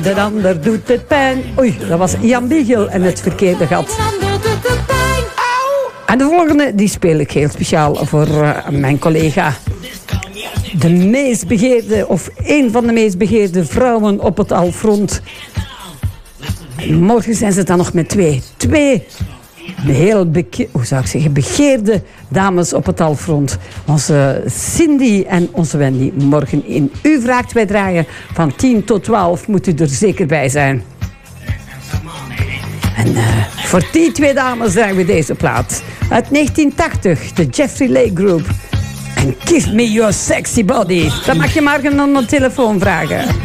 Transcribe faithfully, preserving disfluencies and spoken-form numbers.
de ander doet het pijn. Oei, dat was Jan Biegel en het verkeerde gat. En de volgende, die speel ik heel speciaal voor uh, mijn collega. De meest begeerde, of een van de meest begeerde vrouwen op het Alfront. Morgen zijn ze dan nog met twee. Twee heel beke- hoe zou ik zeggen, begeerde dames op het Alfront. Onze Cindy en onze Wendy morgen in U Vraagt Wij Draaien. Van tien tot twaalf moet u er zeker bij zijn. En uh, voor die twee dames draaien we deze plaat. Uit negentien tachtig, de Jeffrey Lake Group. En Give Me Your Sexy Body. Dat mag je morgen aan de telefoon vragen.